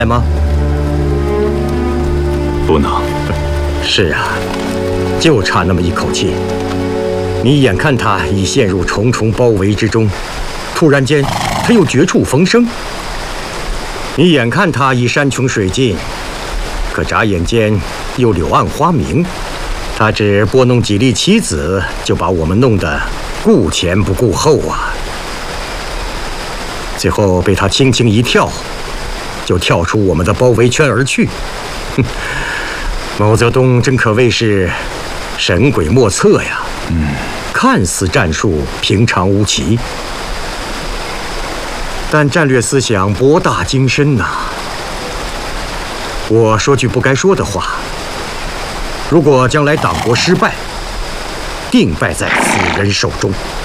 吗？ 不能。 是啊，就差那么一口气。你眼看他已陷入重重包围之中，突然间他又绝处逢生。你眼看他已山穷水尽，可眨眼间又柳暗花明。他只拨弄几粒棋子，就把我们弄得顾前不顾后啊！最后被他轻轻一跳，就跳出我们的包围圈而去。哼，毛泽东真可谓是神鬼莫测呀！看似战术平常无奇，但战略思想博大精深呐。我说句不该说的话，如果将来党国失败，定败在此人手中。